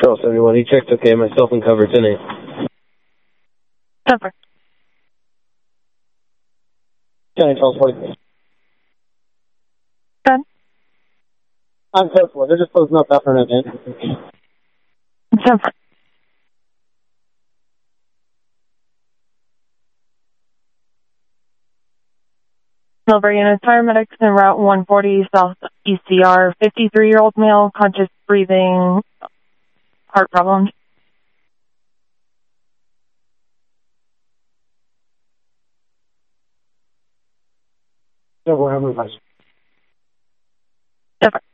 Charles 71, he checked okay, myself and cover 10-8. Cover. County Charles 43. Good. I'm code 4, they're just closing up after an event. Cover. Silver unit, paramedics en route 140 South ECR, 53-year-old male, conscious breathing, heart problems. Silver, how many guys? Cover.